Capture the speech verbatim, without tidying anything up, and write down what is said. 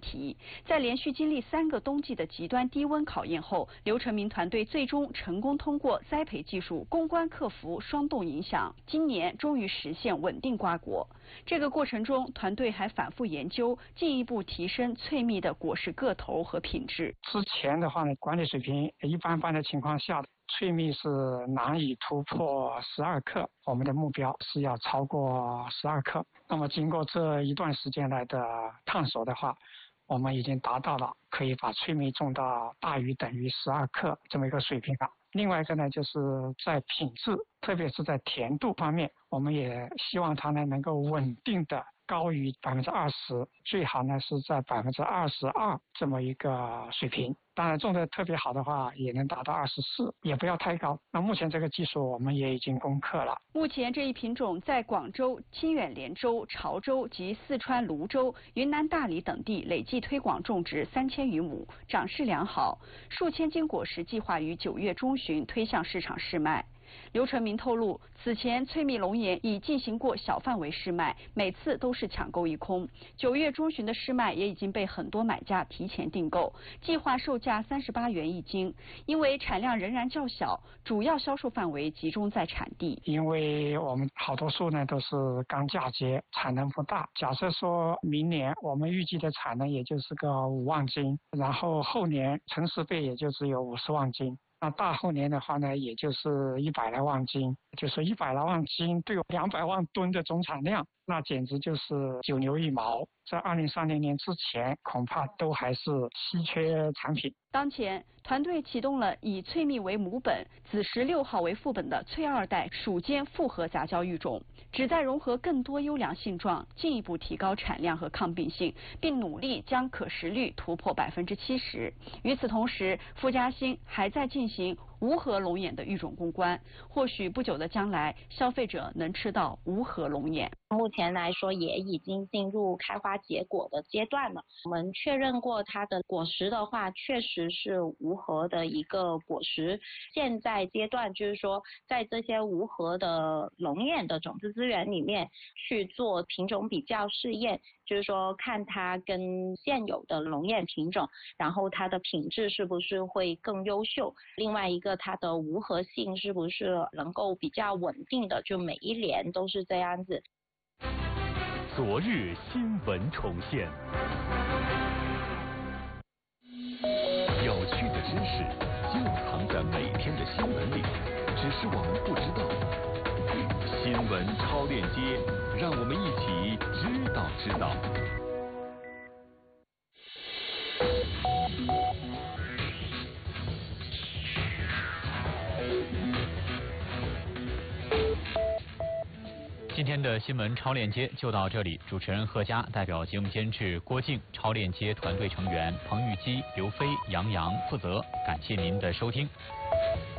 题。在连续经历三个冬季的极端低温考验后，刘成明团队最终成功通过栽培技术攻关克服霜冻影响，今年终于实现稳定瓜果。这个过程中，团队还反复研究，进一步提升翠蜜的果实个头和品质。 之前的话呢，管理水平一般般的情况下，翠蜜是难以突破十二克，我们的目标是要超过十二克。那么经过这一段时间来的探索的话，我们已经达到了可以把翠蜜种到大于等于十二克这么一个水平了。另外一个呢，就是在品质，特别是在甜度方面，我们也希望它呢能够稳定的高于百分之二十，最好呢是在百分之二十二这么一个水平。当然种的特别好的话，也能达到二十四，也不要太高。那目前这个技术我们也已经攻克了。 目前这一品种在广州、清远连州、潮州及四川泸州、云南大理等地累计推广种植三千余亩，长势良好。数千斤果实计划于九月中旬推向市场试卖。刘成明透露，此前翠蜜龙眼已进行过小范围试卖，每次都是抢购一空。九月中旬的试卖也已经被很多买家提前订购，计划售价三十八元一斤。因为产量仍然较小，主要销售范围集中在产地。 因为我们好多树呢都是刚嫁接，产能不大。假设说明年我们预计的产能也就是个五万斤，然后后年成十倍也就只有五十万斤。那大后年的话呢，也就是一百来万斤，就是一百来万斤对两百万吨的总产量，那简直就是九牛一毛。在二零三零年之前，恐怕都还是稀缺产品。 当前，团队启动了以翠蜜为母本、子实六号为副本的翠二代属间复合杂交育种，旨在融合更多优良性状，进一步提高产量和抗病性，并努力将可食率突破百分之七十。与此同时，富嘉兴还在进行无核龙眼的育种攻关，或许不久的将来，消费者能吃到无核龙眼。 目前来说，也已经进入开花结果的阶段了。我们确认过它的果实的话，确实是无核的一个果实。现在阶段就是说，在这些无核的龙眼的种子资源里面去做品种比较试验，就是说看它跟现有的龙眼品种，然后它的品质是不是会更优秀。另外一个，它的无核性是不是能够比较稳定的，就每一年都是这样子。 昨日新闻重现，有趣的知识就藏在每天的新闻里，只是我们不知道。新闻超链接，让我们一起知道知道。 今天的新闻超链接就到这里，主持人贺佳代表节目监制郭靖、超链接团队成员彭玉基、刘飞、杨洋负责，感谢您的收听。